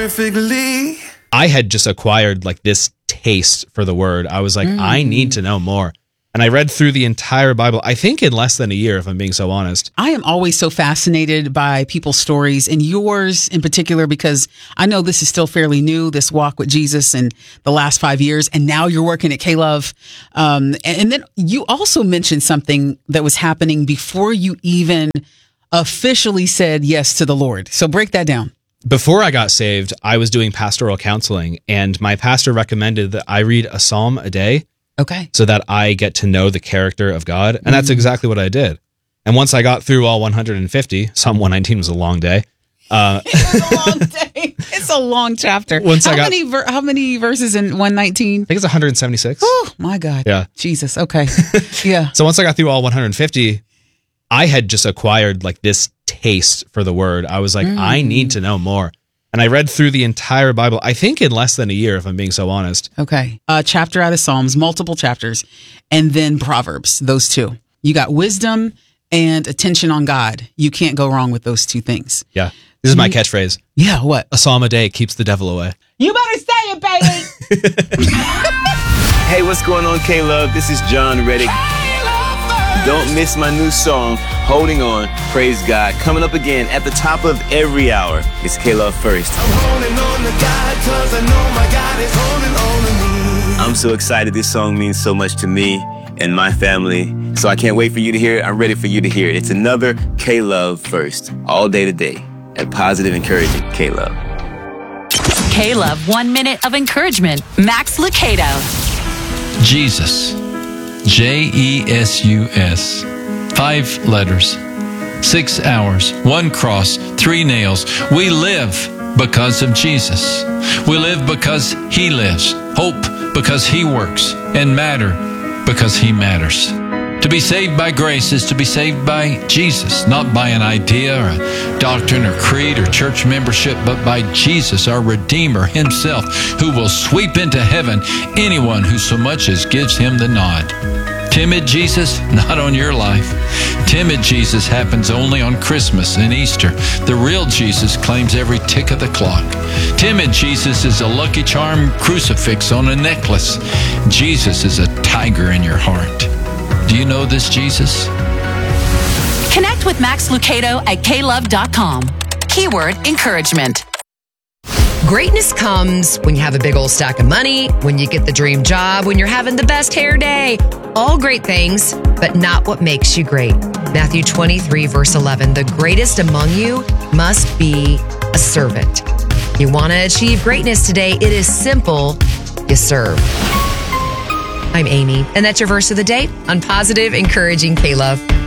perfectly. I had just acquired like this taste for the word. I was like, I need to know more. And I read through the entire Bible, I think in less than a year, if I'm being so honest. I am always so fascinated by people's stories, and yours in particular, because I know this is still fairly new, this walk with Jesus in the last 5 years, and now you're working at K-Love. And then you also mentioned something that was happening before you even officially said yes to the Lord. So break that down. Before I got saved, I was doing pastoral counseling, and my pastor recommended that I read a psalm a day. Okay. So that I get to know the character of God. And that's exactly what I did. And once I got through all 150, Psalm 119 was a long day. It's a long day. It's a long chapter. How many verses in 119? I think it's 176. Oh, my God. Yeah. Jesus. Okay. Yeah. So once I got through all 150, I had just acquired like this taste for the word. I was like, I need to know more. And I read through the entire Bible, I think in less than a year, if I'm being so honest. Okay. A chapter out of Psalms, multiple chapters, and then Proverbs, those two. You got wisdom and attention on God. You can't go wrong with those two things. Yeah. This is my catchphrase. Yeah, what? A psalm a day keeps the devil away. You better say it, baby. Hey, what's going on, K-Love? This is John Reddick. Don't miss my new song, Holding On, Praise God, coming up again at the top of every hour. It's K-Love First. I'm holding on to God, 'cause I know my God is holding on to me. I'm so excited. This song means so much to me and my family. So I can't wait for you to hear it. I'm ready for you to hear it. It's another K-Love First, all day today, at Positive Encouraging K-Love. K-Love 1 minute of encouragement. Max Lucado. Jesus. Jesus. 5 letters. 6 hours. 1 cross. 3 nails. We live because of Jesus. We live because He lives. Hope because He works. And matter because He matters. To be saved by grace is to be saved by Jesus, not by an idea or a doctrine or creed or church membership, but by Jesus, our Redeemer Himself, who will sweep into heaven anyone who so much as gives Him the nod. Timid Jesus, not on your life. Timid Jesus happens only on Christmas and Easter. The real Jesus claims every tick of the clock. Timid Jesus is a Lucky Charm crucifix on a necklace. Jesus is a tiger in your heart. Do you know this Jesus? Connect with Max Lucado at klove.com. Keyword encouragement. Greatness comes when you have a big old stack of money, when you get the dream job, when you're having the best hair day. All great things, but not what makes you great. Matthew 23, verse 11, the greatest among you must be a servant. You want to achieve greatness today, it is simple. You serve. I'm Amy, and that's your verse of the day on Positive Encouraging K-Love.